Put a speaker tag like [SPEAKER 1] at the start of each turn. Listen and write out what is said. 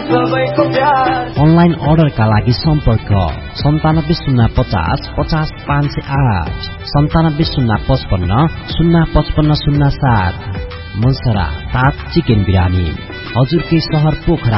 [SPEAKER 1] Online अर्डरका लागि सम्पर्क 9705050508 970555055507। मुलसरा तात चिकन बिरानी हजुरकै शहर पोखरा